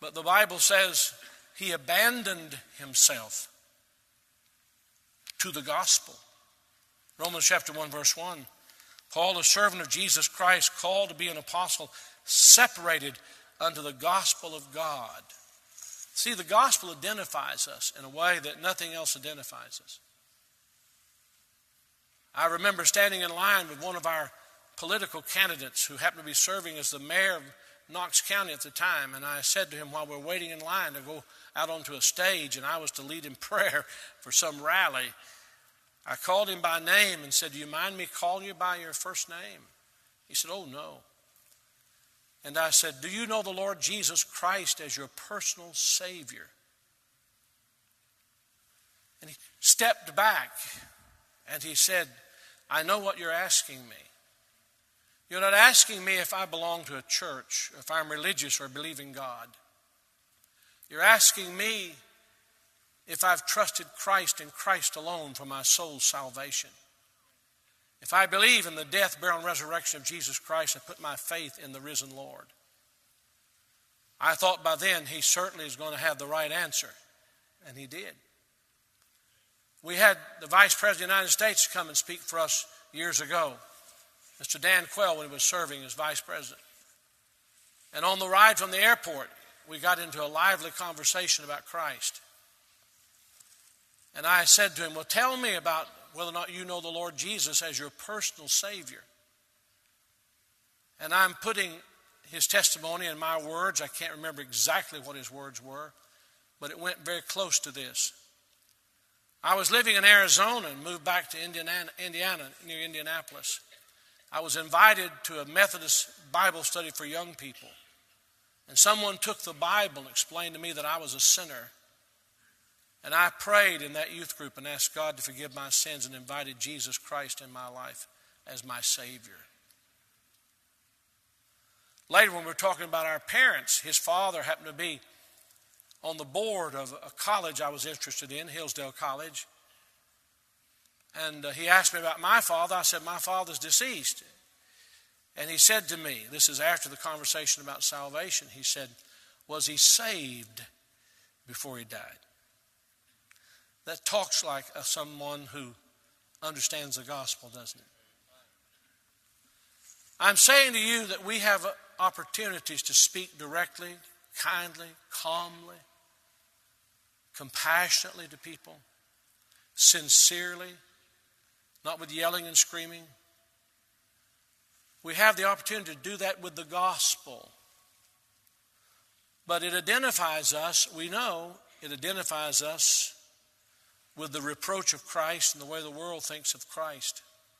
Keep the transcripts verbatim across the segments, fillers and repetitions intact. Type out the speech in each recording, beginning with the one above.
But the Bible says he abandoned himself to the gospel. Romans chapter one, verse one. Paul, a servant of Jesus Christ, called to be an apostle, separated unto the gospel of God. See, the gospel identifies us in a way that nothing else identifies us. I remember standing in line with one of our political candidates who happened to be serving as the mayor of Knox County at the time, and I said to him while we were waiting in line to go out onto a stage, and I was to lead in prayer for some rally, I called him by name and said, "Do you mind me calling you by your first name?" He said, "Oh, no." And I said, "Do you know the Lord Jesus Christ as your personal Savior?" And he stepped back and he said, "I know what you're asking me. You're not asking me if I belong to a church, if I'm religious or believe in God. You're asking me if I've trusted Christ and Christ alone for my soul's salvation. If I believe in the death, burial, and resurrection of Jesus Christ and put my faith in the risen Lord." I thought by then he certainly is going to have the right answer, and he did. We had the Vice President of the United States come and speak for us years ago, Mister Dan Quayle, when he was serving as Vice President. And on the ride from the airport, we got into a lively conversation about Christ. And I said to him, "Well, tell me about whether or not you know the Lord Jesus as your personal Savior." And I'm putting his testimony in my words. I can't remember exactly what his words were, but it went very close to this. I was living in Arizona and moved back to Indiana, Indiana near Indianapolis. I was invited to a Methodist Bible study for young people. And someone took the Bible and explained to me that I was a sinner. And I prayed in that youth group and asked God to forgive my sins and invited Jesus Christ in my life as my Savior. Later, when we were talking about our parents, his father happened to be on the board of a college I was interested in, Hillsdale College. And uh, he asked me about my father. I said, "My father's deceased." And he said to me, this is after the conversation about salvation, he said, "Was he saved before he died?" That talks like uh, someone who understands the gospel, doesn't it? I'm saying to you that we have opportunities to speak directly, kindly, calmly, compassionately to people, sincerely, not with yelling and screaming. We have the opportunity to do that with the gospel. But it identifies us, we know, it identifies us with the reproach of Christ and the way the world thinks of Christ.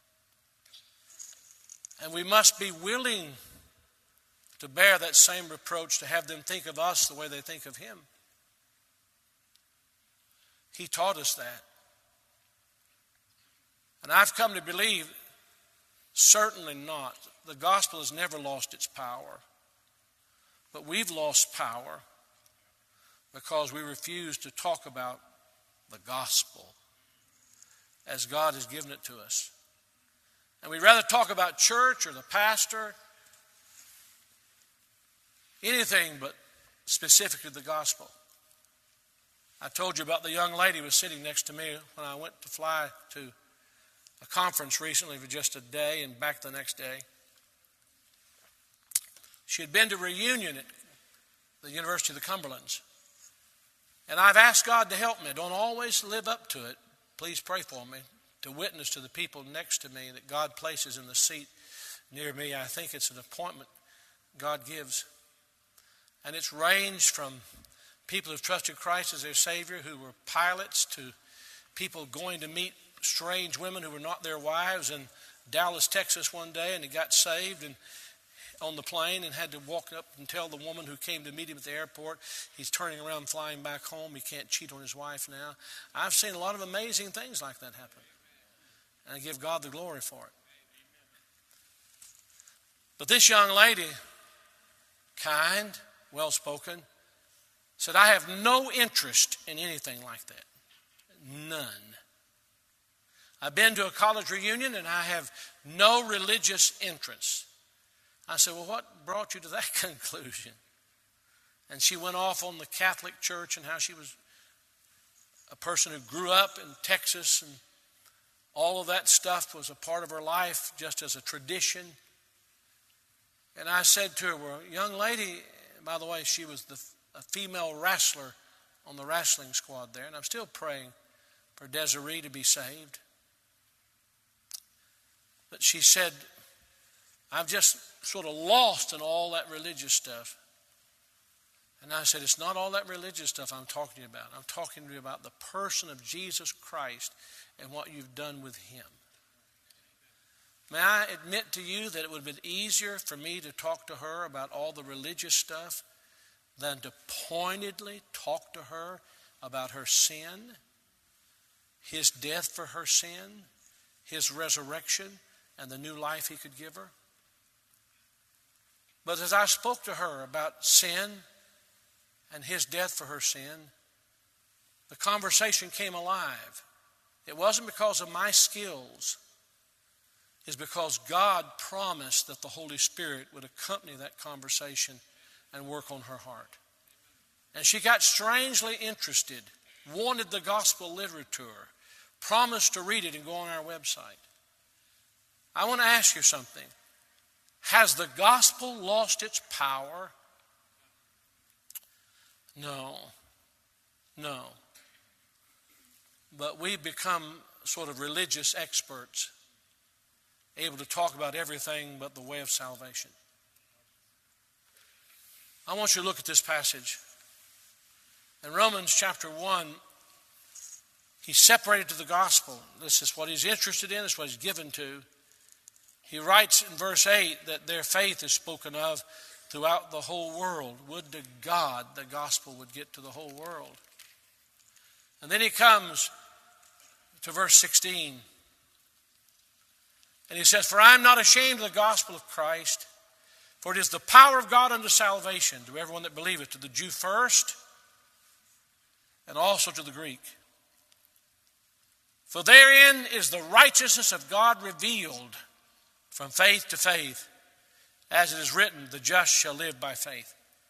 And we must be willing to bear that same reproach, to have them think of us the way they think of him. He taught us that. And I've come to believe, certainly not. The gospel has never lost its power. But we've lost power because we refuse to talk about the gospel as God has given it to us. And we'd rather talk about church or the pastor, anything but specifically the gospel. I told you about the young lady who was sitting next to me when I went to fly to a conference recently for just a day and back the next day. She had been to a reunion at the University of the Cumberlands. And I've asked God to help me. Don't always live up to it. Please pray for me to witness to the people next to me that God places in the seat near me. I think it's an appointment God gives. And it's ranged from people who've trusted Christ as their Savior, who were pilots, to people going to meet strange women who were not their wives in Dallas, Texas one day, and he got saved and on the plane and had to walk up and tell the woman who came to meet him at the airport he's turning around and flying back home. He can't cheat on his wife now. I've seen a lot of amazing things like that happen. And I give God the glory for it. But this young lady, kind, well-spoken, said, "I have no interest in anything like that. None. I've been to a college reunion and I have no religious interests." I said, "Well, what brought you to that conclusion?" And she went off on the Catholic Church and how she was a person who grew up in Texas, and all of that stuff was a part of her life just as a tradition. And I said to her, well, young lady, by the way, she was the, a female wrestler on the wrestling squad there, and I'm still praying for Desiree to be saved. But she said, I've just sort of lost in all that religious stuff. And I said, it's not all that religious stuff I'm talking to you about. I'm talking to you about the person of Jesus Christ and what you've done with him. May I admit to you that it would have been easier for me to talk to her about all the religious stuff than to pointedly talk to her about her sin, his death for her sin, his resurrection, and the new life he could give her. But as I spoke to her about sin and his death for her sin, the conversation came alive. It wasn't because of my skills. It's because God promised that the Holy Spirit would accompany that conversation and work on her heart. And she got strangely interested, wanted the gospel literature, promised to read it and go on our website. I want to ask you something. Has the gospel lost its power? No. No. But we become sort of religious experts, able to talk about everything but the way of salvation. I want you to look at this passage. In Romans chapter one, he's separated to the gospel. This is what he's interested in. This is what he's given to. He writes in verse eight that their faith is spoken of throughout the whole world. Would to God the gospel would get to the whole world. And then he comes to verse sixteen. And he says, for I am not ashamed of the gospel of Christ, for it is the power of God unto salvation to everyone that believeth, to the Jew first, and also to the Greek. For therein is the righteousness of God revealed from faith to faith, as it is written, the just shall live by faith.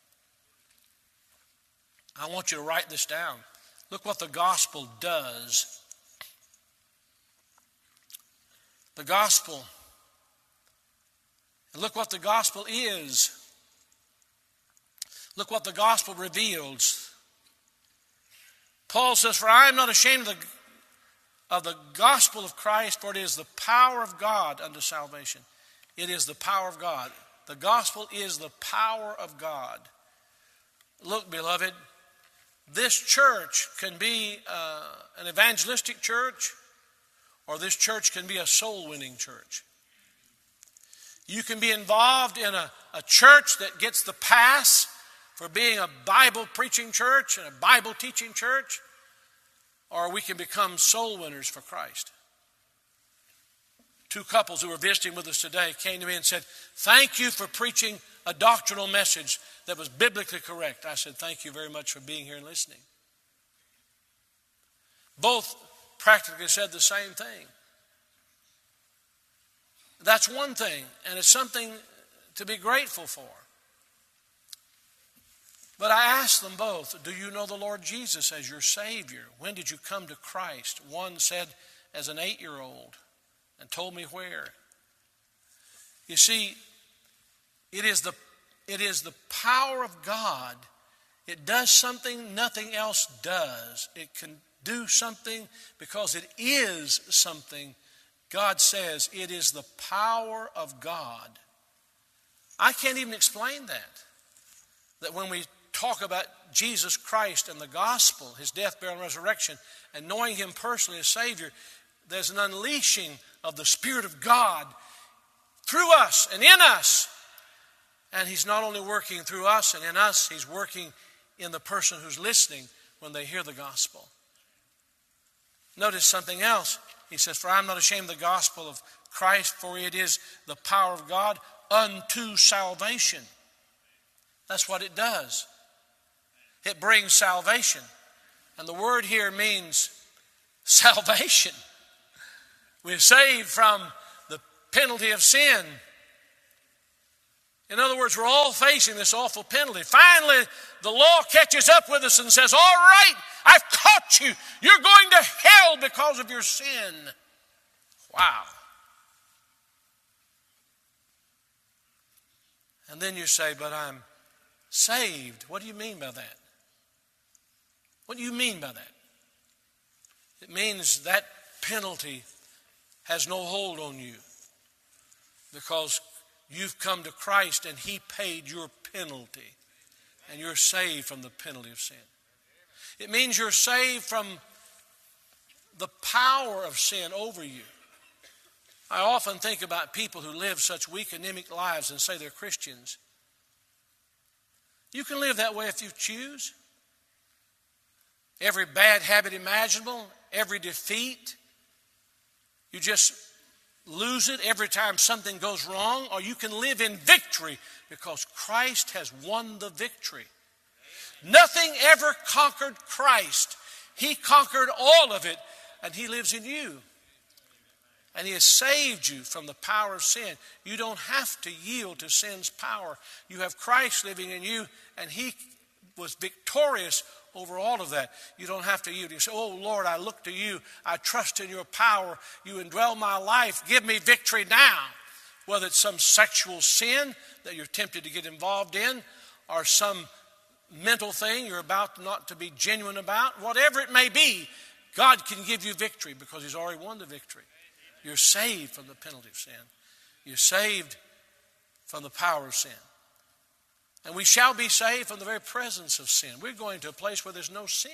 I want you to write this down. Look what the gospel does. The gospel. And look what the gospel is. Look what the gospel reveals. Paul says, for I am not ashamed of the, of the gospel of Christ, for it is the power of God unto salvation. It is the power of God. The gospel is the power of God. Look, beloved, this church can be uh, an evangelistic church, or this church can be a soul-winning church. You can be involved in a, a church that gets the pass for being a Bible-preaching church and a Bible-teaching church, or we can become soul winners for Christ. Two couples who were visiting with us today came to me and said, thank you for preaching a doctrinal message that was biblically correct. I said, thank you very much for being here and listening. Both practically said the same thing. That's one thing, and it's something to be grateful for. But I asked them both, do you know the Lord Jesus as your Savior? When did you come to Christ? One said as an eight-year-old and told me where. You see, it is the, it is the power of God. It does something nothing else does. It can do something because it is something. God says it is the power of God. I can't even explain that. That when we talk about Jesus Christ and the gospel, his death, burial, and resurrection, and knowing him personally as Savior, there's an unleashing of the Spirit of God through us and in us. And he's not only working through us and in us, he's working in the person who's listening when they hear the gospel. Notice something else. He says, for I am not ashamed of the gospel of Christ, for it is the power of God unto salvation. That's what it does. It brings salvation. And the word here means salvation. We're saved from the penalty of sin. In other words, we're all facing this awful penalty. Finally, the law catches up with us and says, all right, I've caught you. You're going to hell because of your sin. Wow. And then you say, but I'm saved. What do you mean by that? What do you mean by that? It means that penalty has no hold on you because you've come to Christ and He paid your penalty and you're saved from the penalty of sin. It means you're saved from the power of sin over you. I often think about people who live such weak, anemic lives and say they're Christians. You can live that way if you choose. Every bad habit imaginable, every defeat, you just lose it every time something goes wrong, or you can live in victory because Christ has won the victory. Nothing ever conquered Christ. He conquered all of it, and He lives in you. And He has saved you from the power of sin. You don't have to yield to sin's power. You have Christ living in you, and He was victorious over all of that. You don't have to yield. You say, oh, Lord, I look to you. I trust in your power. You indwell my life. Give me victory now. Whether it's some sexual sin that you're tempted to get involved in, or some mental thing you're about not to be genuine about, whatever it may be, God can give you victory because He's already won the victory. You're saved from the penalty of sin. You're saved from the power of sin. And we shall be saved from the very presence of sin. We're going to a place where there's no sin.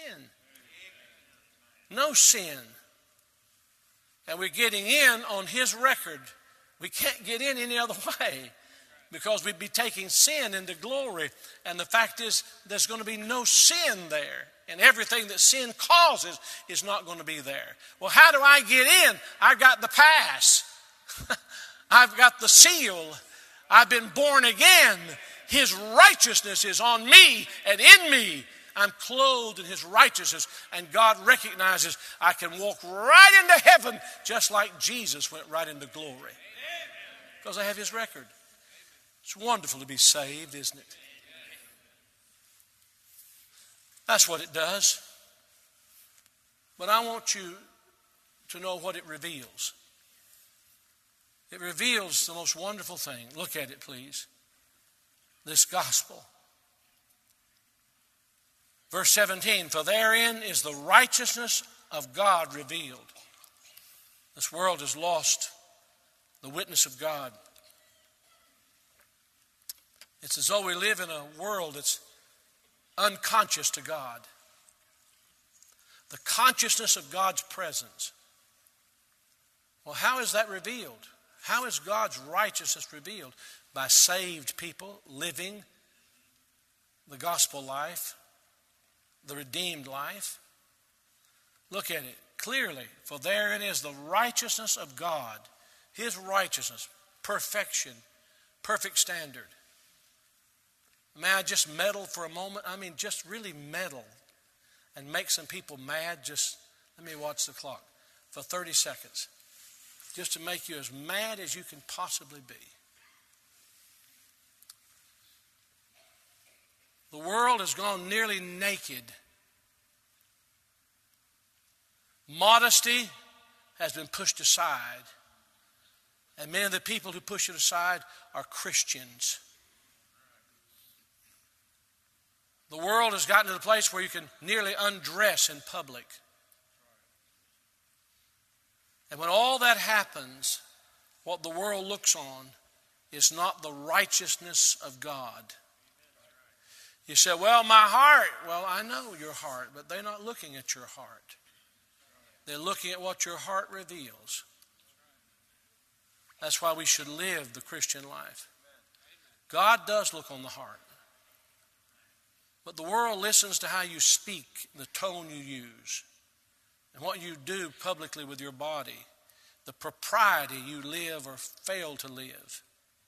No sin. And we're getting in on His record. We can't get in any other way because we'd be taking sin into glory. And the fact is, there's going to be no sin there. And everything that sin causes is not going to be there. Well, how do I get in? I've got the pass. I've got the seal. I've been born again. His righteousness is on me and in me. I'm clothed in His righteousness. And God recognizes I can walk right into heaven just like Jesus went right into glory. Because I have His record. It's wonderful to be saved, isn't it? That's what it does. But I want you to know what it reveals. It reveals the most wonderful thing. Look at it, please. This gospel. Verse seventeen, for therein is the righteousness of God revealed. This world has lost the witness of God. It's as though we live in a world that's unconscious to God. The consciousness of God's presence. Well, how is that revealed? How is God's righteousness revealed? By saved people living the gospel life, the redeemed life. Look at it clearly. For therein is the righteousness of God. His righteousness, perfection, perfect standard. May I just meddle for a moment? I mean, just really meddle and make some people mad. Just let me watch the clock for thirty seconds. Just to make you as mad as you can possibly be. The world has gone nearly naked. Modesty has been pushed aside. And many of the people who push it aside are Christians. The world has gotten to the place where you can nearly undress in public. And when all that happens, what the world looks on is not the righteousness of God. You say, well, my heart. Well, I know your heart, but they're not looking at your heart. They're looking at what your heart reveals. That's why we should live the Christian life. God does look on the heart. But the world listens to how you speak, the tone you use, and what you do publicly with your body, the propriety you live or fail to live.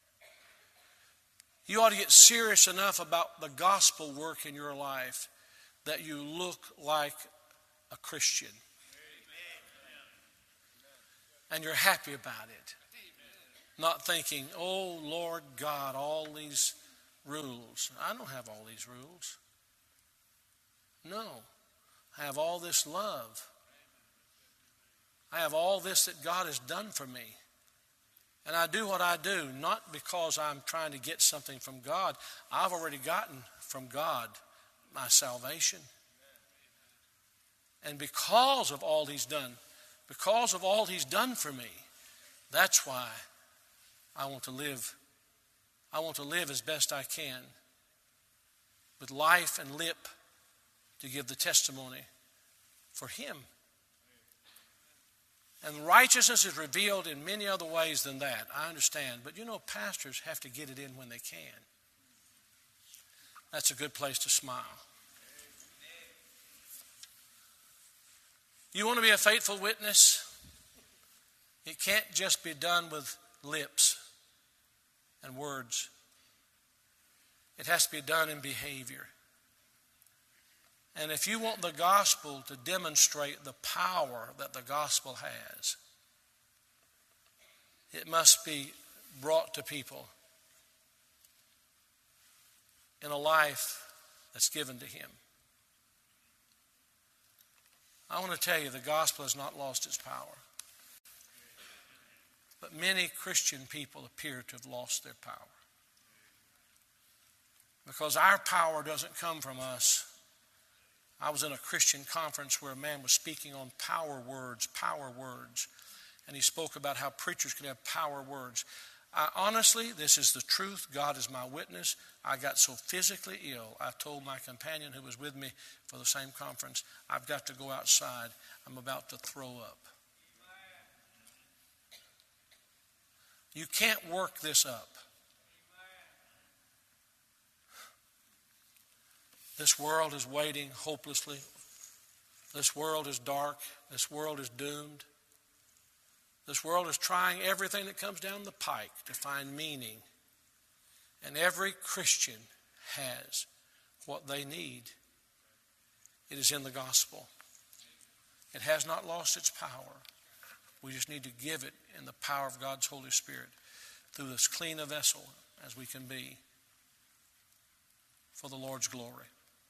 You ought to get serious enough about the gospel work in your life that you look like a Christian. And you're happy about it. not thinking, oh, Lord God, all these rules. I don't have all these rules. No. I have all this love. I have all this that God has done for me. And I do what I do, not because I'm trying to get something from God. I've already gotten from God my salvation. And because of all He's done, because of all He's done for me, that's why I want to live. I want to live as best I can with life and lip to give the testimony for Him. And righteousness is revealed in many other ways than that. I understand. But you know, pastors have to get it in when they can. That's a good place to smile. You want to be a faithful witness? It can't just be done with lips and words. It has to be done in behavior. And if you want the gospel to demonstrate the power that the gospel has, it must be brought to people in a life that's given to Him. I want to tell you, the gospel has not lost its power. But many Christian people appear to have lost their power. Because our power doesn't come from us. I was in a Christian conference where a man was speaking on power words, power words. And he spoke about how preachers can have power words. I, honestly, this is the truth. God is my witness. I got so physically ill, I told my companion who was with me for the same conference, I've got to go outside. I'm about to throw up. You can't work this up. This world is waiting hopelessly. This world is dark. This world is doomed. This world is trying everything that comes down the pike to find meaning. And every Christian has what they need. It is in the gospel. It has not lost its power. We just need to give it in the power of God's Holy Spirit through as clean a vessel as we can be for the Lord's glory.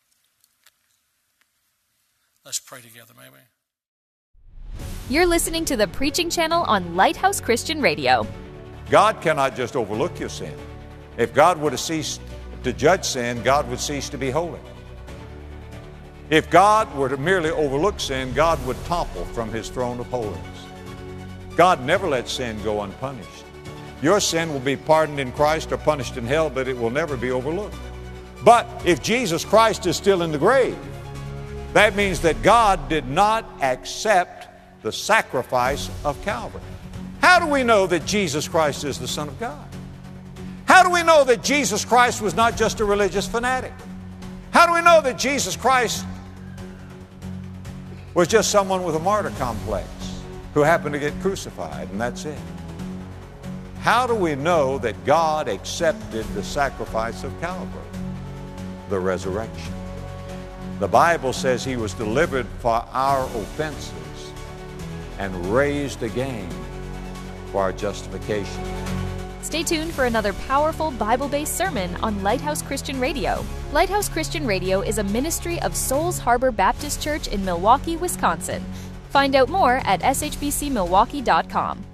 Let's pray together, may we? You're listening to the Preaching Channel on Lighthouse Christian Radio. God cannot just overlook your sin. If God would have ceased to judge sin, God would cease to be holy. If God were to merely overlook sin, God would topple from His throne of holiness. God never lets sin go unpunished. Your sin will be pardoned in Christ or punished in hell, but it will never be overlooked. But if Jesus Christ is still in the grave, that means that God did not accept the sacrifice of Calvary. How do we know that Jesus Christ is the Son of God? How do we know that Jesus Christ was not just a religious fanatic? How do we know that Jesus Christ was just someone with a martyr complex who happened to get crucified, and that's it? How do we know that God accepted the sacrifice of Calvary? The resurrection. The Bible says He was delivered for our offenses and raised again for our justification. Stay tuned for another powerful Bible-based sermon on Lighthouse Christian Radio. Lighthouse Christian Radio is a ministry of Souls Harbor Baptist Church in Milwaukee, Wisconsin. Find out more at s h b c milwaukee dot com.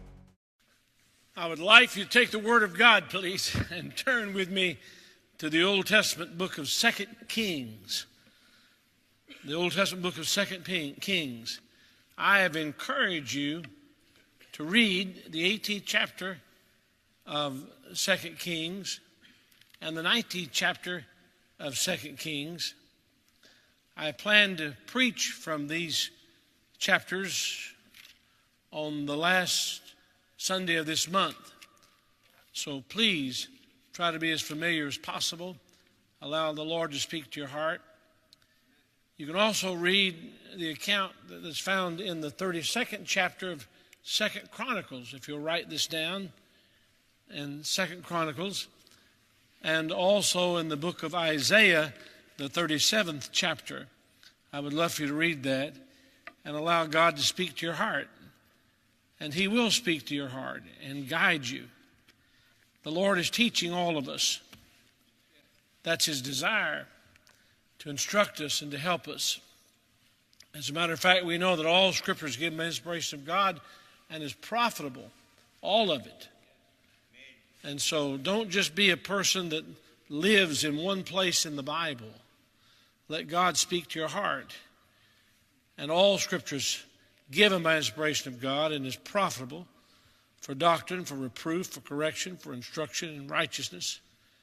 I would like you to take the Word of God, please, and turn with me to the Old Testament book of Second Kings. The Old Testament book of Second Kings. I have encouraged you to read the eighteenth chapter of Second Kings and the nineteenth chapter of Second Kings. I plan to preach from these chapters on the last Sunday of this month. So please try to be as familiar as possible. Allow the Lord to speak to your heart. You can also read the account that's found in the thirty-second chapter of Second Chronicles, if you'll write this down, in Second Chronicles, and also in the book of Isaiah, the thirty-seventh chapter. I would love for you to read that and allow God to speak to your heart And he will speak to your heart and guide you. The Lord is teaching all of us. That's his desire, to instruct us and to help us. As a matter of fact, we know that all Scripture is given by inspiration of God and is profitable, all of it. And so don't just be a person that lives in one place in the Bible. Let God speak to your heart. And all Scripture is given by inspiration of God and is profitable for doctrine, for reproof, for correction, for instruction in righteousness,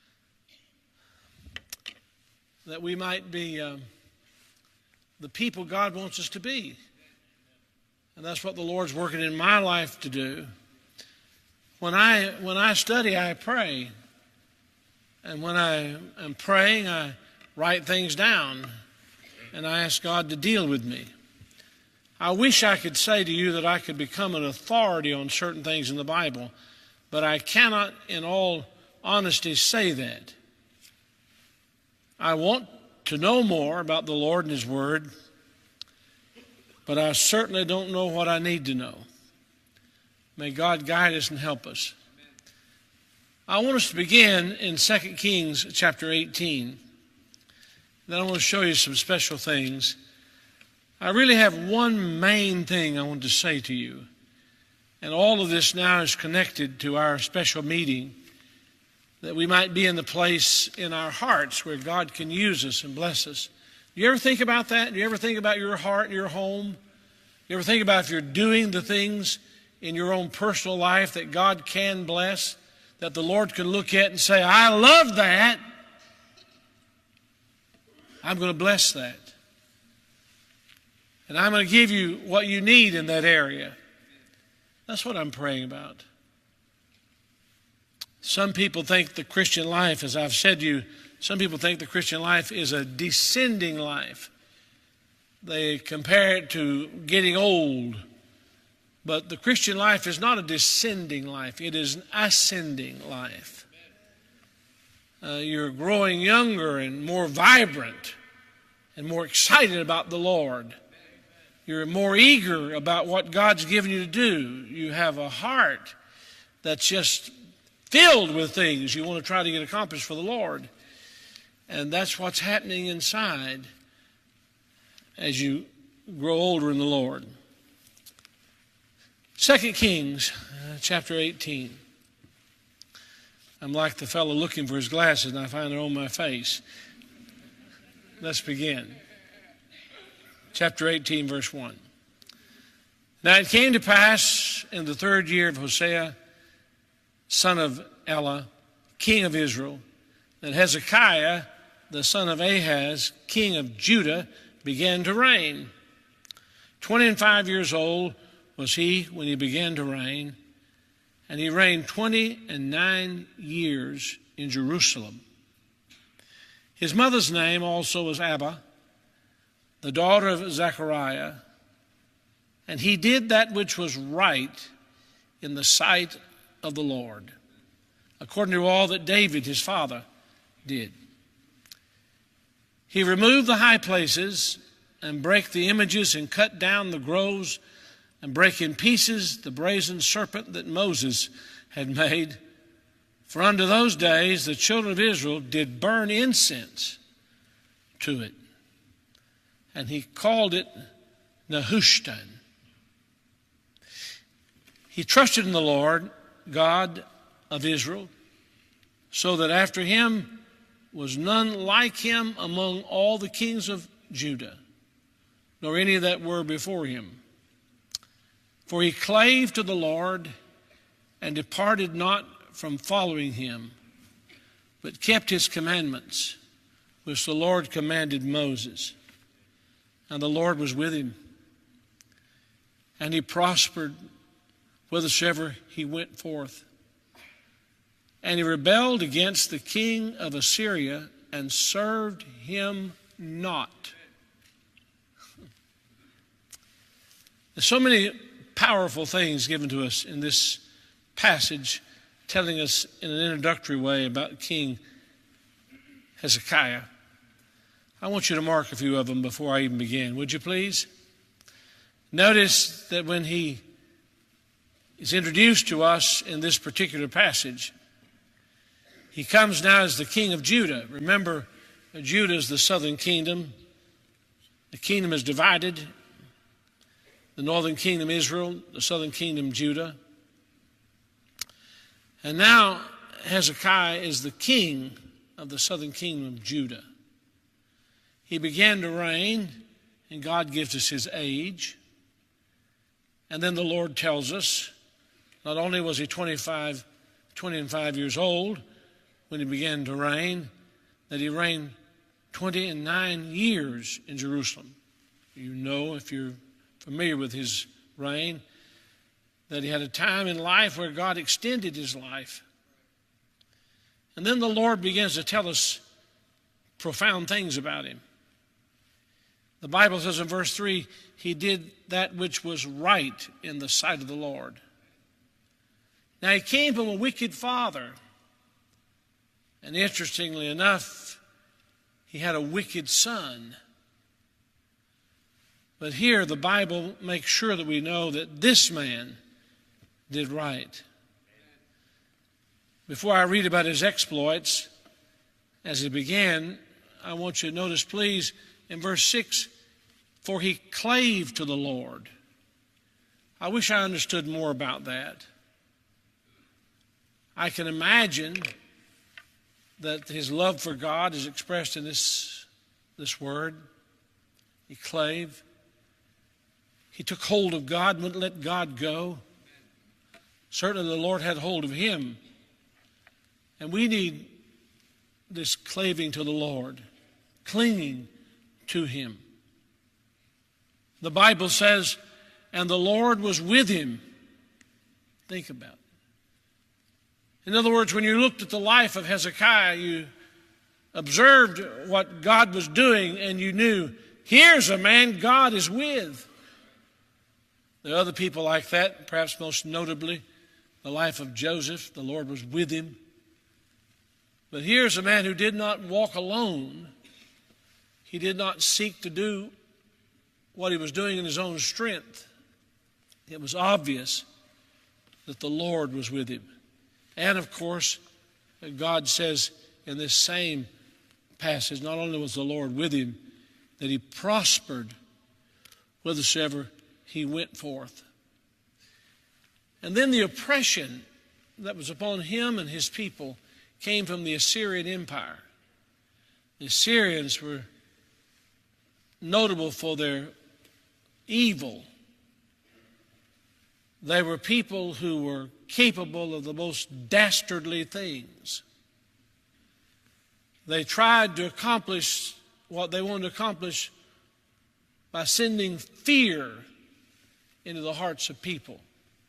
that we might be um, the people God wants us to be. And that's what the Lord's working in my life to do. When I when I study, I pray. And when I am praying, I write things down. And I ask God to deal with me. I wish I could say to you that I could become an authority on certain things in the Bible, but I cannot in all honesty say that. I want to know more about the Lord and His Word, but I certainly don't know what I need to know. May God guide us and help us. I want us to begin in Second Kings chapter eighteen. Then I want to show you some special things. I really have one main thing I want to say to you. And all of this now is connected to our special meeting, that we might be in the place in our hearts where God can use us and bless us. Do you ever think about that? Do you ever think about your heart and your home? You ever think about if you're doing the things in your own personal life that God can bless, that the Lord can look at and say, I love that. I'm going to bless that. And I'm going to give you what you need in that area. That's what I'm praying about. Some people think the Christian life, as I've said to you, some people think the Christian life is a descending life. They compare it to getting old. But the Christian life is not a descending life. It is an ascending life. Uh, you're growing younger and more vibrant and more excited about the Lord. You're more eager about what God's given you to do. You have a heart that's just filled with things you want to try to get accomplished for the Lord. And that's what's happening inside as you grow older in the Lord. Second Kings uh, chapter eighteen. I'm like the fellow looking for his glasses and I find it on my face. Let's begin. Chapter eighteen, verse one. Now it came to pass in the third year of Hosea, son of Elah, king of Israel, that Hezekiah, the son of Ahaz, king of Judah, began to reign. Twenty and five years old was he when he began to reign, and he reigned twenty and nine years in Jerusalem. His mother's name also was Abba, the daughter of Zechariah, and he did that which was right in the sight of the Lord, according to all that David his father did. He removed the high places and brake the images and cut down the groves and brake in pieces the brazen serpent that Moses had made. For unto those days the children of Israel did burn incense to it. And he called it Nehushtan. He trusted in the Lord, God of Israel, so that after him was none like him among all the kings of Judah, nor any that were before him. For he clave to the Lord and departed not from following him, but kept his commandments, which the Lord commanded Moses. And the Lord was with him, and he prospered whithersoever he went forth. And he rebelled against the king of Assyria and served him not. There's so many powerful things given to us in this passage, telling us in an introductory way about King Hezekiah. I want you to mark a few of them before I even begin, would you please? Notice that when he is introduced to us in this particular passage. He comes now as the king of Judah. Remember, Judah is the southern kingdom. The kingdom is divided. The northern kingdom, Israel, the southern kingdom, Judah. And now Hezekiah is the king of the southern kingdom of Judah. He began to reign, and God gives us his age. And then the Lord tells us, not only was he twenty-five, twenty-five years old when he began to reign, that he reigned twenty and nine years in Jerusalem. You know, if you're familiar with his reign, that he had a time in life where God extended his life. And then the Lord begins to tell us profound things about him. The Bible says in verse three, he did that which was right in the sight of the Lord. Now, he came from a wicked father. And interestingly enough, he had a wicked son. But here the Bible makes sure that we know that this man did right. Before I read about his exploits, as he began, I want you to notice, please, in verse six, for he clave to the Lord. I wish I understood more about that. I can imagine that his love for God is expressed in this, this word. He clave. He took hold of God and wouldn't let God go. Certainly the Lord had hold of him. And we need this claving to the Lord, clinging to him. The Bible says, and the Lord was with him. Think about it. In other words, when you looked at the life of Hezekiah, you observed what God was doing and you knew, here's a man God is with. There are other people like that, perhaps most notably the life of Joseph. The Lord was with him. But here's a man who did not walk alone. He did not seek to do what he was doing in his own strength. It was obvious that the Lord was with him. And of course, God says in this same passage, not only was the Lord with him, that he prospered whithersoever he went forth. And then the oppression that was upon him and his people came from the Assyrian Empire. The Assyrians were notable for their evil. They were people who were capable of the most dastardly things. They tried to accomplish what they wanted to accomplish by sending fear into the hearts of people.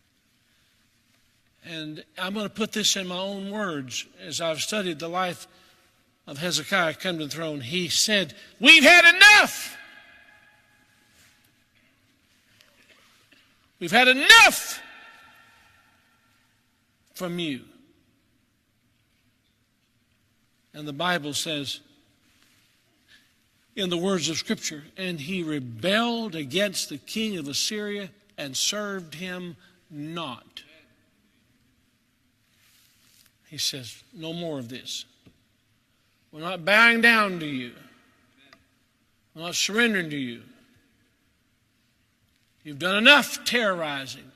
And I'm going to put this in my own words. As I've studied the life of Hezekiah come to the throne, he said, we've had enough. We've had enough from you. And the Bible says, in the words of Scripture, and he rebelled against the king of Assyria and served him not. He says, no more of this. We're not bowing down to you. We're not surrendering to you. You've done enough terrorizing.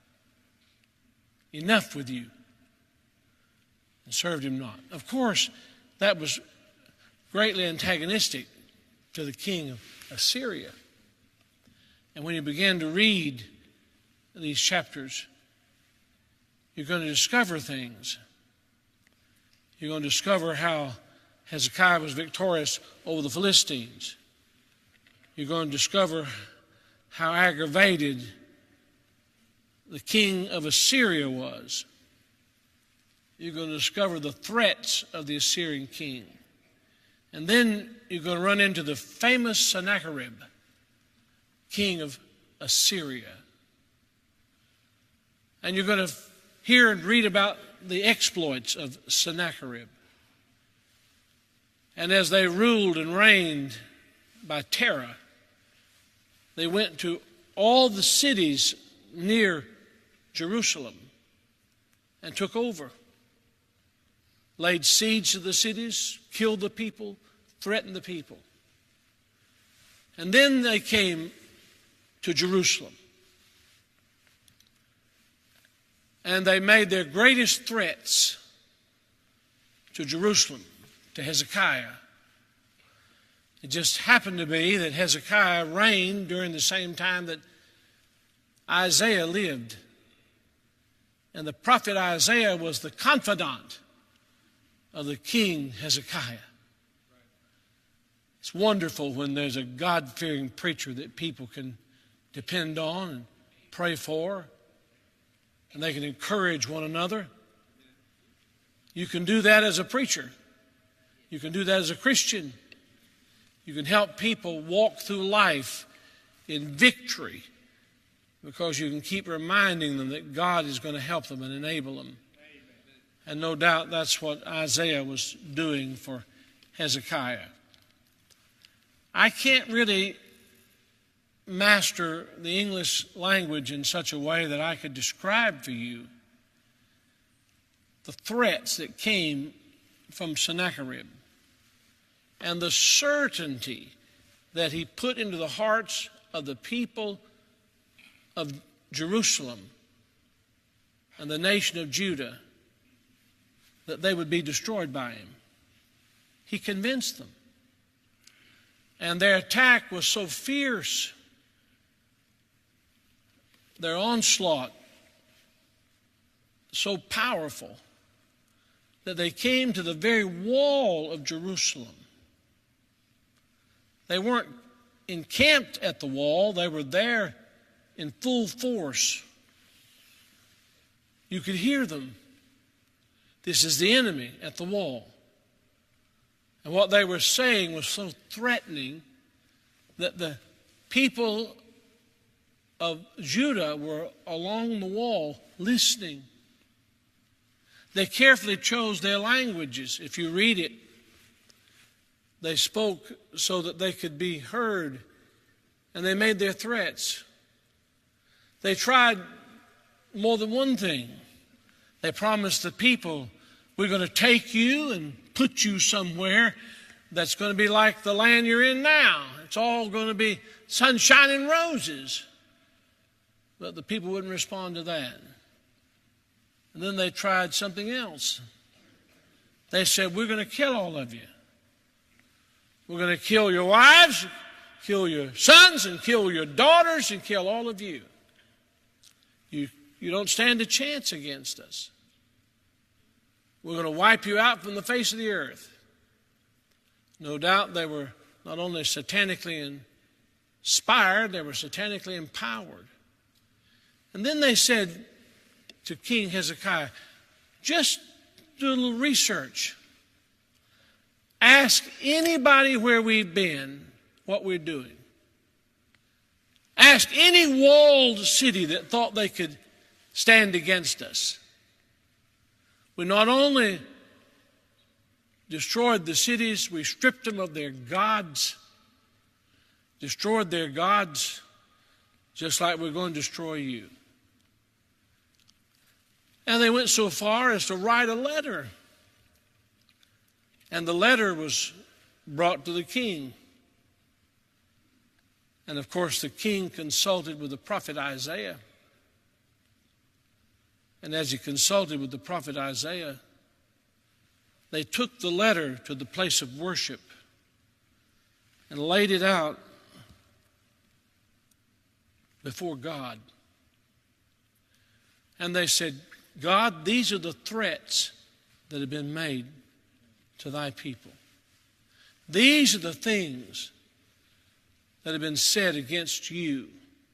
Enough with you. And served him not. Of course, that was greatly antagonistic to the king of Assyria. And when you begin to read these chapters, you're going to discover things. You're going to discover how Hezekiah was victorious over the Philistines. You're going to discover how aggravated the king of Assyria was. You're going to discover the threats of the Assyrian king. And then you're going to run into the famous Sennacherib, king of Assyria. And you're going to hear and read about the exploits of Sennacherib. And as they ruled and reigned by terror, they went to all the cities near Jerusalem and took over, laid siege to the cities, killed the people, threatened the people. And then they came to Jerusalem. And they made their greatest threats to Jerusalem, to Hezekiah. It just happened to be that Hezekiah reigned during the same time that Isaiah lived. And the prophet Isaiah was the confidant of the king Hezekiah. It's wonderful when there's a God-fearing preacher that people can depend on and pray for, and they can encourage one another. You can do that as a preacher. You can do that as a Christian. You can help people walk through life in victory because you can keep reminding them that God is going to help them and enable them. And no doubt that's what Isaiah was doing for Hezekiah. I can't really master the English language in such a way that I could describe for you the threats that came from Sennacherib and the certainty that he put into the hearts of the people of Jerusalem and the nation of Judah that they would be destroyed by him. He convinced them. And their attack was so fierce, their onslaught so powerful, that they came to the very wall of Jerusalem. They weren't encamped at the wall, they were there in full force. You could hear them. This is the enemy at the wall. And what they were saying was so threatening that the people of Judah were along the wall listening. They carefully chose their languages. If you read it, they spoke so that they could be heard, and they made their threats. They tried more than one thing. They promised the people, we're going to take you and put you somewhere that's going to be like the land you're in now. It's all going to be sunshine and roses. But the people wouldn't respond to that. And then they tried something else. They said, we're going to kill all of you. We're going to kill your wives, kill your sons, and kill your daughters, and kill all of you. You, you don't stand a chance against us. We're going to wipe you out from the face of the earth. No doubt they were not only satanically inspired, they were satanically empowered. And then they said to King Hezekiah, just do a little research. Ask anybody where we've been what we're doing. Ask any walled city that thought they could stand against us. We not only destroyed the cities, we stripped them of their gods, destroyed their gods, just like we're going to destroy you. And they went so far as to write a letter. And the letter was brought to the king. And of course, the king consulted with the prophet Isaiah. And as he consulted with the prophet Isaiah, they took the letter to the place of worship and laid it out before God. And they said, God, these are the threats that have been made to thy people. These are the things that have been said against you.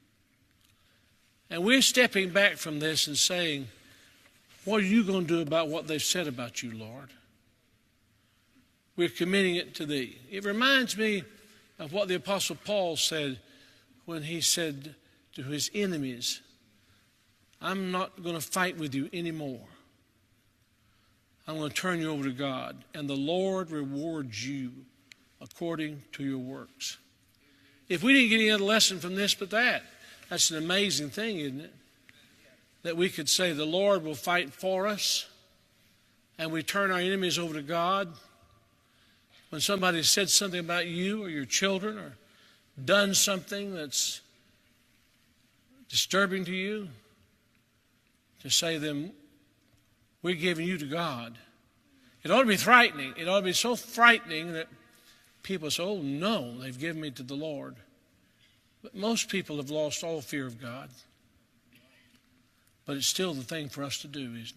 And we're stepping back from this and saying, what are you going to do about what they've said about you, Lord? We're committing it to thee. It reminds me of what the Apostle Paul said when he said to his enemies, I'm not going to fight with you anymore. I'm going to turn you over to God, and the Lord rewards you according to your works. If we didn't get any other lesson from this but that, that's an amazing thing, isn't it? that we could say the Lord will fight for us and we turn our enemies over to God. When somebody said something about you or your children or done something that's disturbing to you, to say to them, we're giving you to God. It ought to be frightening. It ought to be so frightening that people say, oh no, they've given me to the Lord. But most people have lost all fear of God. But it's still the thing for us to do, isn't it?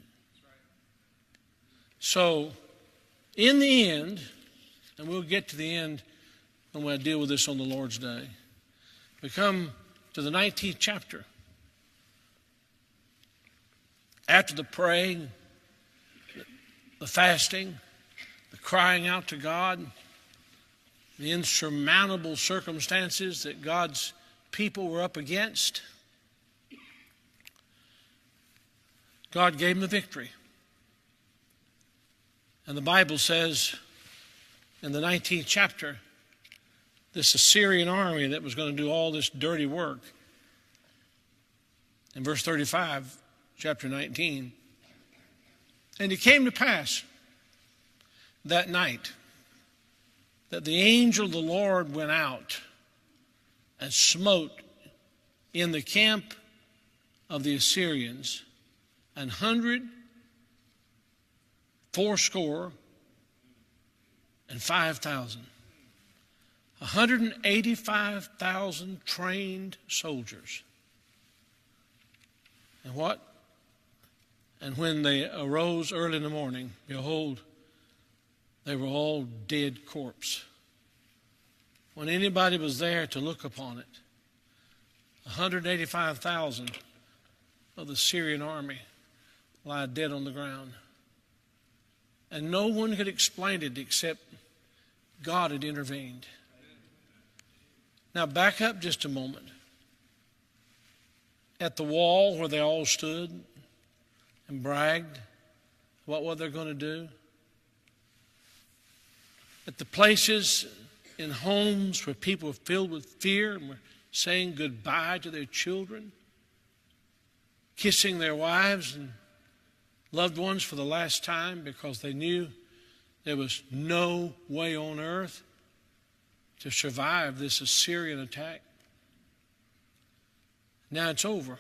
So, in the end, and we'll get to the end when I deal with this on the Lord's Day, we come to the nineteenth chapter. After the praying, the fasting, the crying out to God, the insurmountable circumstances that God's people were up against, God gave them the victory. And the Bible says in the nineteenth chapter, this Assyrian army that was going to do all this dirty work. In verse thirty-five, chapter nineteen, and it came to pass that night that the angel of the Lord went out and smote in the camp of the Assyrians an hundred fourscore and five thousand. one hundred eighty-five thousand trained soldiers. And what? And when they arose early in the morning, behold, they were all dead corpse. When anybody was there to look upon it, one hundred eighty-five thousand of the Syrian army lie dead on the ground. And no one could explain it except God had intervened. Now back up just a moment. At the wall where they all stood and bragged about what they're going to do. At the places in homes where people were filled with fear and were saying goodbye to their children, kissing their wives and loved ones for the last time because they knew there was no way on earth to survive this Assyrian attack. Now it's over.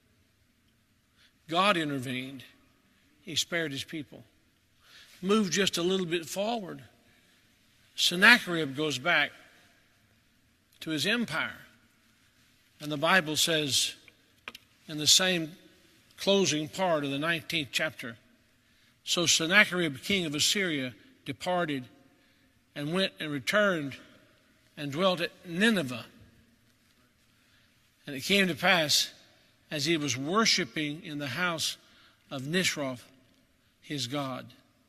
God intervened. He spared his people. Move just a little bit forward. Sennacherib goes back to his empire. And the Bible says in the same closing part of the nineteenth chapter, so Sennacherib, king of Assyria, departed and went and returned and dwelt at Nineveh. And it came to pass, as he was worshiping in the house of Nisroch, his god,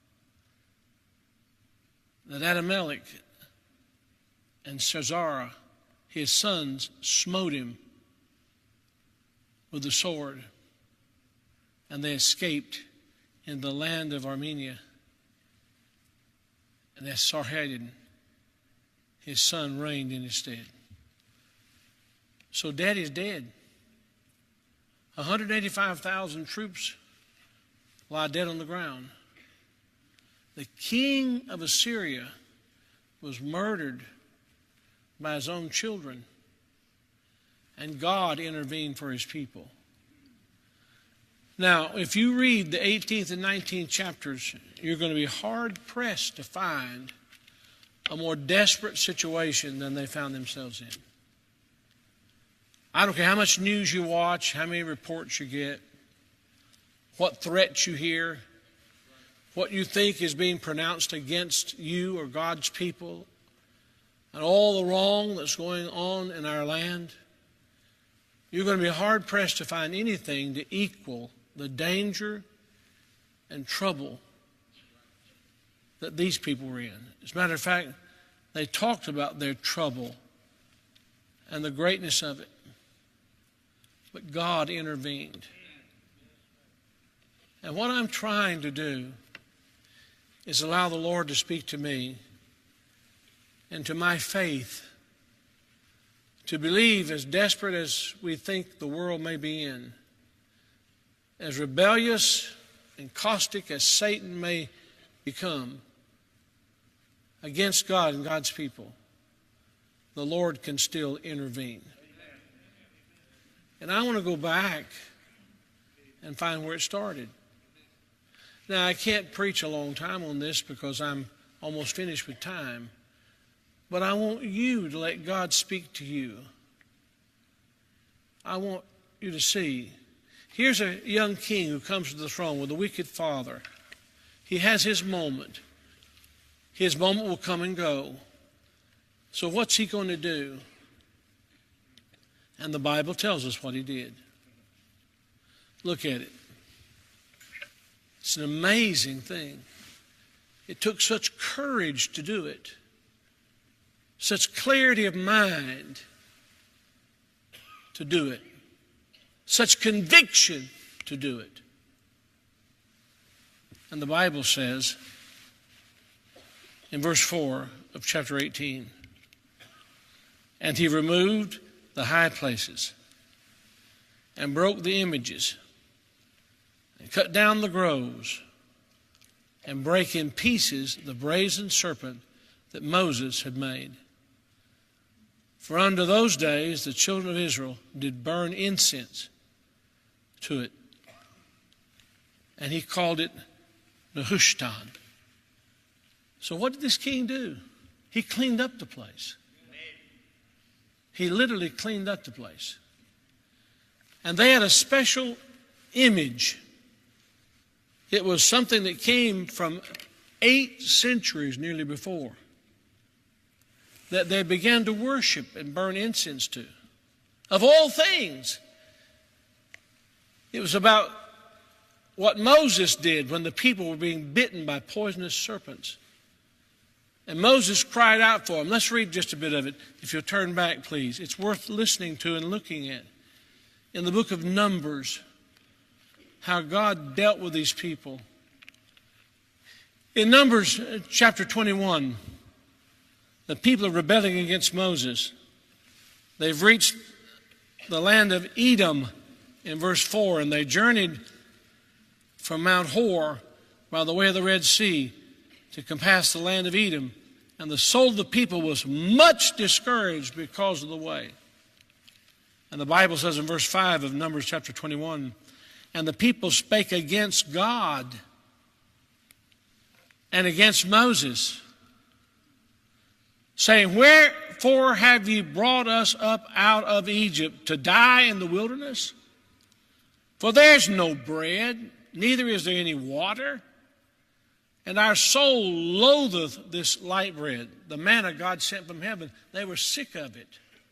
that Adamelech and Sisera, his sons, smote him with the sword, and they escaped in the land of Armenia. And Esarhaddon, his son, reigned in his stead. So daddy's dead. one hundred eighty-five thousand troops lie dead on the ground. The king of Assyria was murdered by his own children, and God intervened for his people. Now, if you read the eighteenth and nineteenth chapters, you're going to be hard-pressed to find a more desperate situation than they found themselves in. I don't care how much news you watch, how many reports you get, what threats you hear, what you think is being pronounced against you or God's people, and all the wrong that's going on in our land. You're going to be hard-pressed to find anything to equal the danger and trouble that these people were in. As a matter of fact, they talked about their trouble and the greatness of it. But God intervened. And what I'm trying to do is allow the Lord to speak to me and to my faith to believe, as desperate as we think the world may be in, as rebellious and caustic as Satan may become against God and God's people, the Lord can still intervene. And I want to go back and find where it started. Now, I can't preach a long time on this because I'm almost finished with time. But I want you to let God speak to you. I want you to see. Here's a young king who comes to the throne with a wicked father. He has his moment. His moment will come and go. So what's he going to do? And the Bible tells us what he did. Look at it. It's an amazing thing. It took such courage to do it, such clarity of mind to do it, such conviction to do it. And the Bible says in verse four of chapter eighteen, and he removed the high places and broke the images and cut down the groves and brake in pieces the brazen serpent that Moses had made. For unto those days the children of Israel did burn incense to it. And he called it Nehushtan. So what did this king do? He cleaned up the place. He literally cleaned up the place. And they had a special image. It was something that came from eight centuries nearly before, that they began to worship and burn incense to. Of all things, it was about what Moses did when the people were being bitten by poisonous serpents. And Moses cried out for them. Let's read just a bit of it, if you'll turn back, please. It's worth listening to and looking at. In the book of Numbers, how God dealt with these people. In Numbers chapter twenty-one, the people are rebelling against Moses. They've reached the land of Edom in verse four, and they journeyed from Mount Hor by the way of the Red Sea to compass the land of Edom. And the soul of the people was much discouraged because of the way. And the Bible says in verse five of Numbers chapter twenty-one, and the people spake against God and against Moses, saying, wherefore have ye brought us up out of Egypt to die in the wilderness? For there's no bread, neither is there any water, and our soul loatheth this light bread. The manna God sent from heaven, they were sick of it.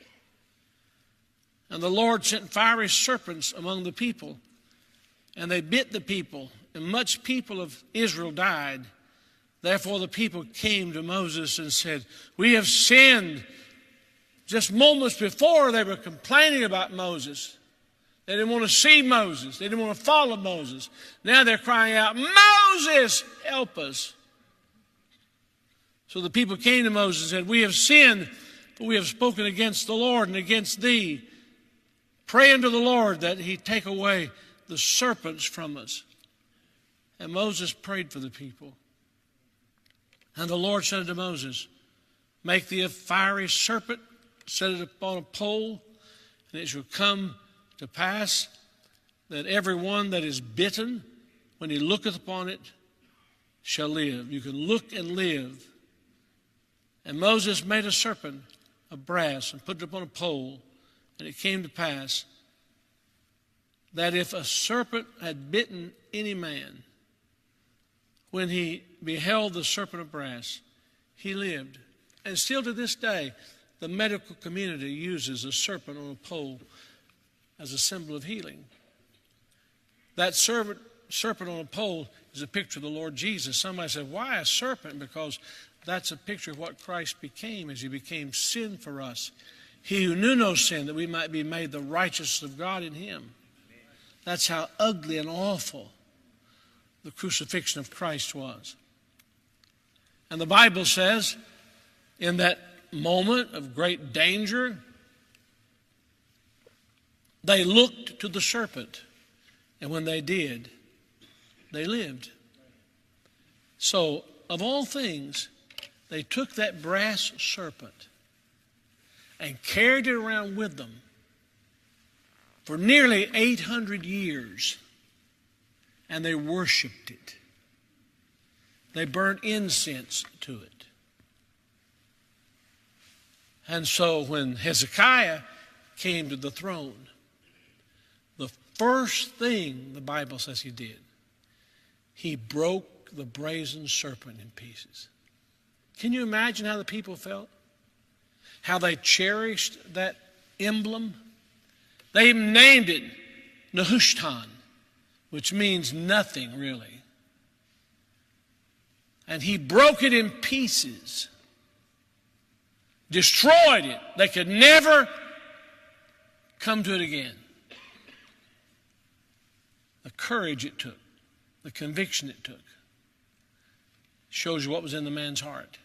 And the Lord sent fiery serpents among the people, and they bit the people, and much people of Israel died. Therefore the people came to Moses and said, we have sinned. Just moments before they were complaining about Moses. They didn't want to see Moses. They didn't want to follow Moses. Now they're crying out, Moses, help us. So the people came to Moses and said, we have sinned, for we have spoken against the Lord and against thee. Pray unto the Lord that he take away the serpents from us. And Moses prayed for the people. And the Lord said unto Moses, make thee a fiery serpent, set it upon a pole, and it shall come to pass that every one that is bitten, when he looketh upon it, shall live. You can look and live. And Moses made a serpent of brass and put it upon a pole, and it came to pass that if a serpent had bitten any man, when he beheld the serpent of brass, he lived. And still to this day, the medical community uses a serpent on a pole as a symbol of healing. That serpent, serpent on a pole is a picture of the Lord Jesus. Somebody said, why a serpent? Because that's a picture of what Christ became as he became sin for us. He who knew no sin, that we might be made the righteousness of God in him. That's how ugly and awful the crucifixion of Christ was. And the Bible says, in that moment of great danger, they looked to the serpent. And when they did, they lived. So, of all things, they took that brass serpent and carried it around with them for nearly eight hundred years. And they worshiped it. They burnt incense to it. And so when Hezekiah came to the throne, the first thing the Bible says he did, he broke the brazen serpent in pieces. Can you imagine how the people felt? How they cherished that emblem? They even named it Nehushtan, which means nothing really. And he broke it in pieces, destroyed it. They could never come to it again. The courage it took, the conviction it took, shows you what was in the man's heart.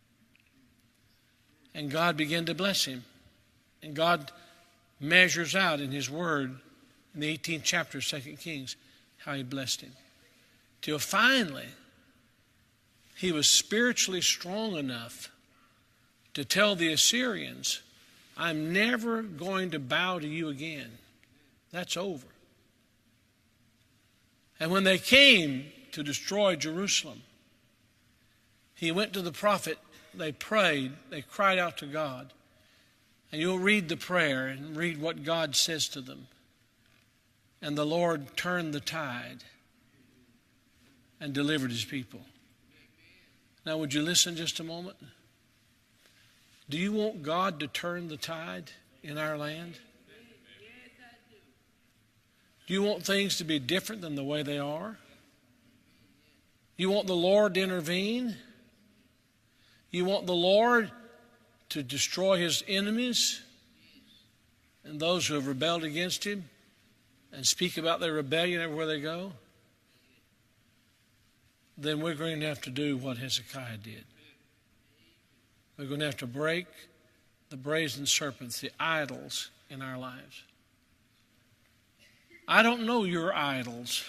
And God began to bless him. And God measures out in His Word, in the eighteenth chapter of Second Kings, how He blessed him. Till finally, he was spiritually strong enough to tell the Assyrians, I'm never going to bow to you again. That's over. And when they came to destroy Jerusalem, he went to the prophet, they prayed, they cried out to God. And you'll read the prayer and read what God says to them. And the Lord turned the tide and delivered His people. Now, would you listen just a moment? Do you want God to turn the tide in our land? Do you want things to be different than the way they are? You want the Lord to intervene? You want the Lord to destroy His enemies and those who have rebelled against Him and speak about their rebellion everywhere they go? Then we're going to have to do what Hezekiah did. We're going to have to break the brazen serpents, the idols in our lives. I don't know your idols.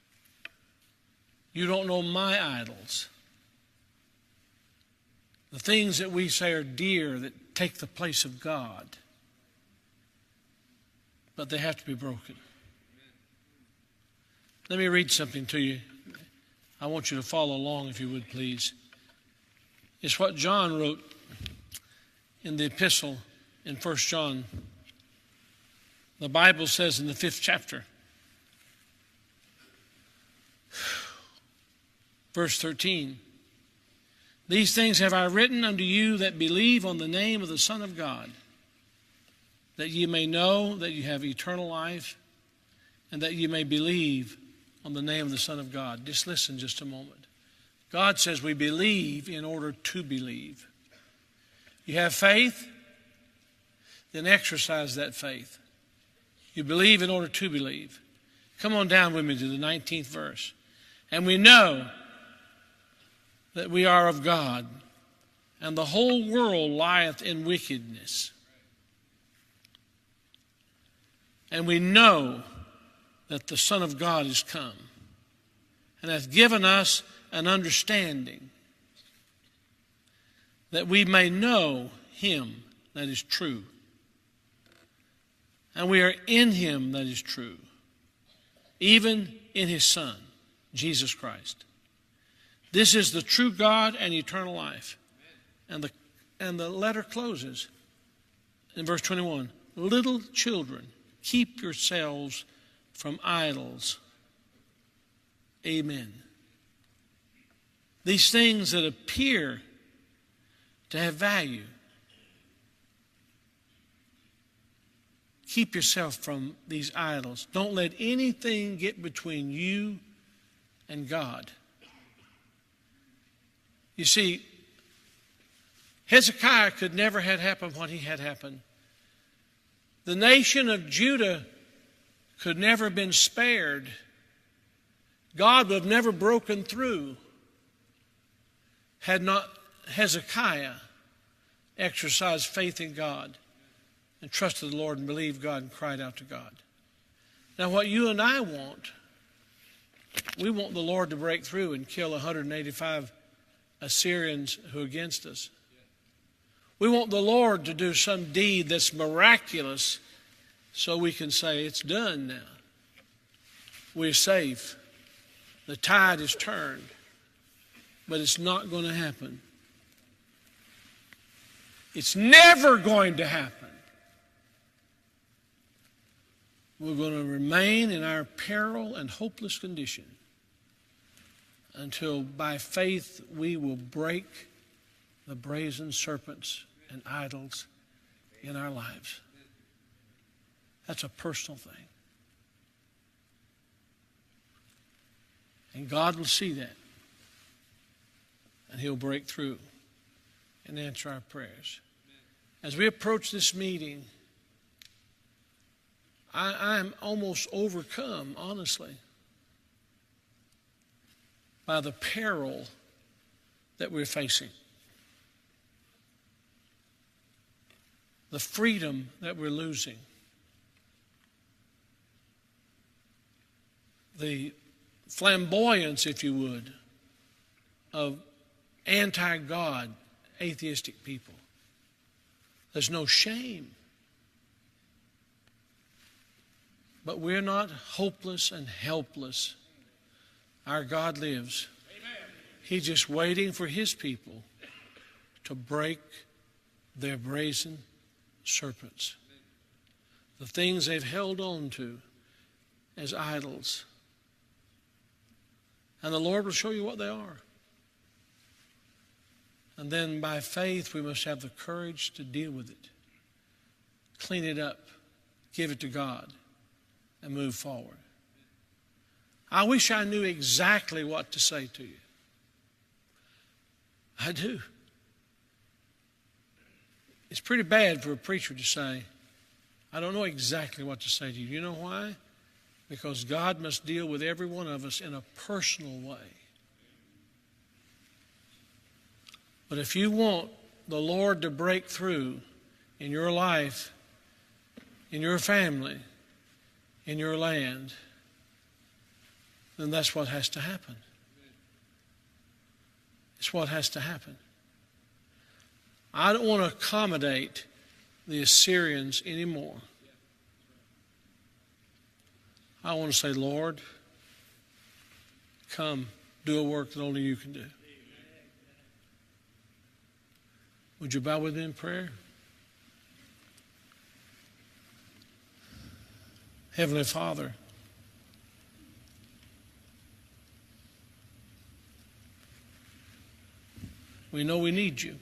You don't know my idols. The things that we say are dear that take the place of God. But they have to be broken. Let me read something to you. I want you to follow along if you would, please. It's what John wrote in the epistle in First John. The Bible says in the fifth chapter, verse thirteen, these things have I written unto you that believe on the name of the Son of God, that ye may know that you have eternal life, and that ye may believe on the name of the Son of God. Just listen just a moment. God says we believe in order to believe. You have faith, then exercise that faith. You believe in order to believe. Come on down with me to the nineteenth verse. And we know that we are of God, and the whole world lieth in wickedness. And we know that the Son of God is come, and hath given us an understanding, that we may know Him that is true. And we are in Him that is true, even in His Son, Jesus Christ. This is the true God and eternal life. And the, and the letter closes in verse twenty-one. Little children, keep yourselves from idols. Amen. These things that appear to have value, keep yourself from these idols. Don't let anything get between you and God. You see, Hezekiah could never have happened what he had happened. The nation of Judah could never have been spared. God would have never broken through had not Hezekiah exercised faith in God and trusted the Lord and believed God and cried out to God. Now, what you and I want, we want the Lord to break through and kill one hundred eighty-five Assyrians who are against us. We want the Lord to do some deed that's miraculous so we can say, it's done now. We're safe. The tide is turned. But it's not going to happen. It's never going to happen. We're going to remain in our peril and hopeless condition until by faith we will break the brazen serpents and idols in our lives. That's a personal thing. And God will see that. And He'll break through and answer our prayers. As we approach this meeting, I, I'm almost overcome, honestly, by the peril that we're facing. The freedom that we're losing. The flamboyance, if you would, of anti-God, atheistic people. There's no shame. But we're not hopeless and helpless. Our God lives. Amen. He's just waiting for His people to break their brazen serpents. The things they've held on to as idols. And the Lord will show you what they are. And then by faith we must have the courage to deal with it. Clean it up. Give it to God. And move forward. I wish I knew exactly what to say to you. I do. It's pretty bad for a preacher to say, I don't know exactly what to say to you. You know why? Because God must deal with every one of us in a personal way. But if you want the Lord to break through in your life, in your family, in your land, then that's what has to happen. It's what has to happen. I don't want to accommodate the Assyrians anymore. I want to say, Lord, come, do a work that only you can do. Would you bow with me in prayer? Heavenly Father, we know we need you.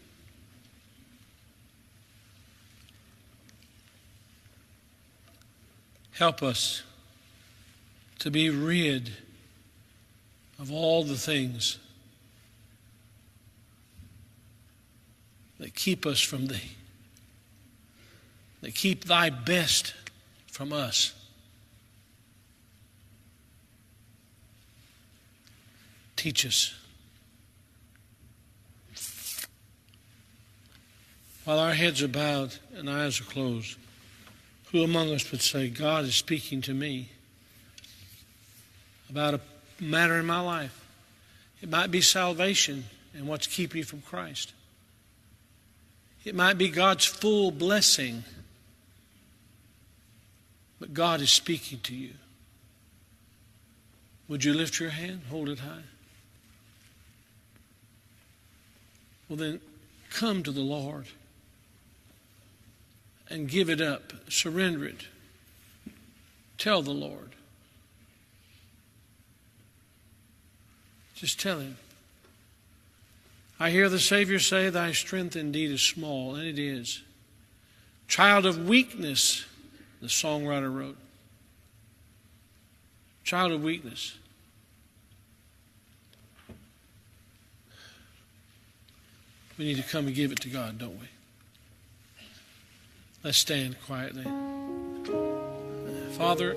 Help us to be rid of all the things that keep us from thee, that keep thy best from us. Teach us. While our heads are bowed and eyes are closed, who among us would say, God is speaking to me about a matter in my life? It might be salvation and what's keeping you from Christ. It might be God's full blessing, but God is speaking to you. Would you lift your hand? Hold it high. Well then, come to the Lord and give it up. Surrender it. Tell the Lord. Just tell Him. I hear the Savior say, thy strength indeed is small, and it is. Child of weakness, the songwriter wrote. Child of weakness. We need to come and give it to God, don't we? Let's stand quietly. Father,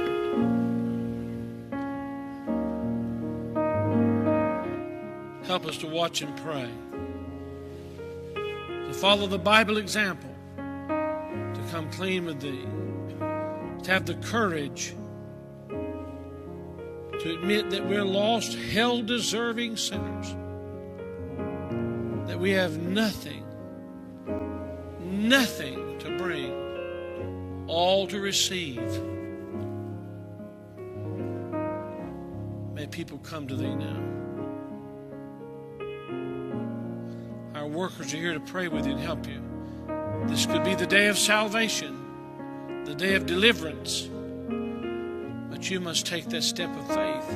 help us to watch and pray, to follow the Bible example, to come clean with Thee, to have the courage to admit that we're lost, hell-deserving sinners, that we have nothing, nothing to bring, all to receive. May people come to Thee now. Our workers are here to pray with you and help you. This could be the day of salvation, the day of deliverance. But you must take that step of faith.